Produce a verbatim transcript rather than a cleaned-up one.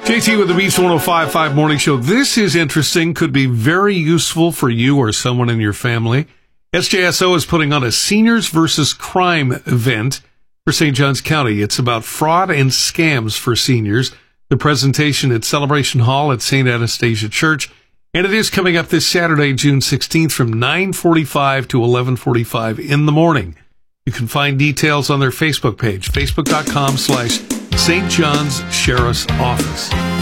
J T with the Beats one oh five point five Morning Show. This is interesting, could be very useful for you or someone in your family. S J S O is putting on a Seniors versus Crime event for Saint Johns County. It's about fraud and scams for seniors. The presentation at Celebration Hall at Saint Anastasia Church. And it is coming up this Saturday, June sixteenth from nine forty-five to eleven forty-five in the morning. You can find details on their Facebook page, facebook.com slash Saint John's Sheriff's Office.